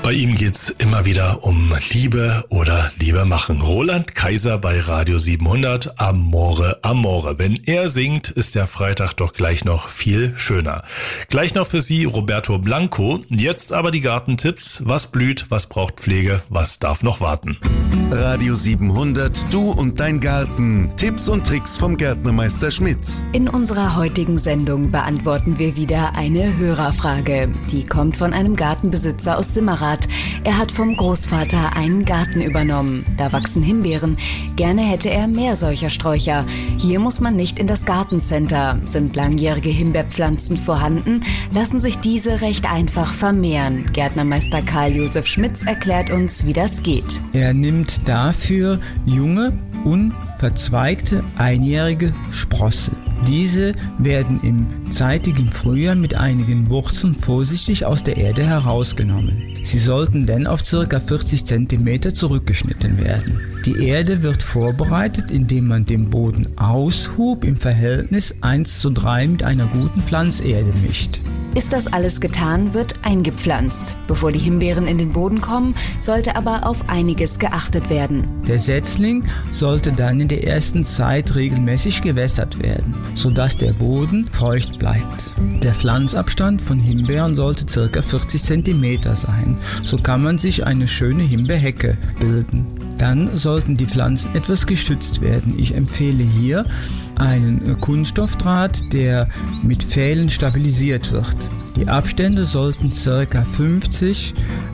Bei ihm geht's immer wieder um Liebe oder Liebe machen. Roland Kaiser bei Radio 700, Amore, Amore. Wenn er singt, ist der Freitag doch gleich noch viel schöner. Gleich noch für Sie Roberto Blanco. Jetzt aber die Gartentipps. Was blüht, was braucht Pflege, was darf noch warten? Radio 700, du und dein Garten. Tipps und Tricks vom Gärtnermeister Schmitz. In unserer heutigen Sendung beantworten wir wieder eine Hörerfrage. Die kommt von einem Gartenbesitzer aus Simmerath. Er hat vom Großvater einen Garten übernommen. Da wachsen Himbeeren. Gerne hätte er mehr solcher Sträucher. Hier muss man nicht in das Gartencenter. Sind langjährige Himbeerpflanzen vorhanden, lassen sich diese recht einfach vermehren. Gärtnermeister Karl-Josef Schmitz erklärt uns, wie das geht. Er nimmt dafür junge, unverzweigte, einjährige Sprossen. Diese werden im zeitigen Frühjahr mit einigen Wurzeln vorsichtig aus der Erde herausgenommen. Sie sollten dann auf ca. 40 cm zurückgeschnitten werden. Die Erde wird vorbereitet, indem man den Boden aushub im Verhältnis 1:3 mit einer guten Pflanzerde mischt. Ist das alles getan, wird eingepflanzt. Bevor die Himbeeren in den Boden kommen, sollte aber auf einiges geachtet werden. Der Setzling sollte dann in der ersten Zeit regelmäßig gewässert werden, sodass der Boden feucht bleibt. Der Pflanzabstand von Himbeeren sollte ca. 40 cm sein. So kann man sich eine schöne Himbeerhecke bilden. Dann sollten die Pflanzen etwas geschützt werden. Ich empfehle hier einen Kunststoffdraht, der mit Pfählen stabilisiert wird. Die Abstände sollten ca. 50,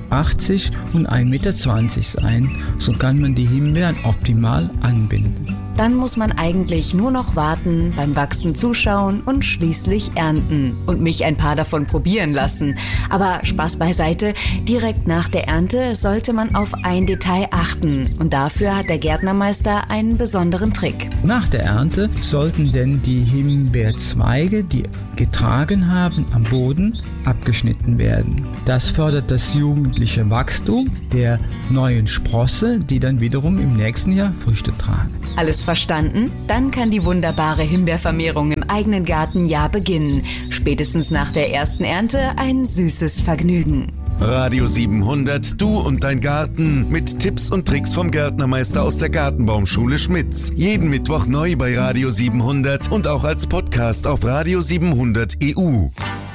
80 und 1,20 Meter sein. So kann man die Himbeeren optimal anbinden. Dann muss man eigentlich nur noch warten, beim Wachsen zuschauen und schließlich ernten. Und mich ein paar davon probieren lassen. Aber Spaß beiseite, direkt nach der Ernte sollte man auf ein Detail achten. Und dafür hat der Gärtnermeister einen besonderen Trick. Nach der Ernte sollten denn die Himbeerzweige, die getragen haben, am Boden abgeschnitten werden. Das fördert das jugendliche Wachstum der neuen Sprosse, die dann wiederum im nächsten Jahr Früchte tragen. Alles verstanden? Dann kann die wunderbare Himbeervermehrung im eigenen Garten ja beginnen. Spätestens nach der ersten Ernte ein süßes Vergnügen. Radio 700, du und dein Garten. Mit Tipps und Tricks vom Gärtnermeister aus der Gartenbaumschule Schmitz. Jeden Mittwoch neu bei Radio 700 und auch als Podcast auf Radio 700 EU.